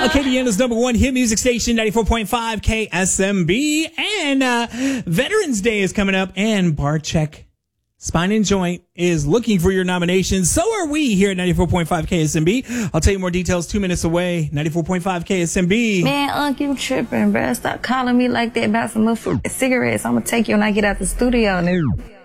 Acadiana's #1 hit music station, 94.5 KSMB. And Veterans Day is coming up, and Bar Check Spine and Joint is looking for your nominations. So are we here at 94.5 KSMB. I'll tell you more details 2 minutes away. 94.5 KSMB. Man, Unc, you tripping, bruh. Stop calling me like that about some motherfucking cigarettes. I'm gonna take you when I get out the studio, nigga.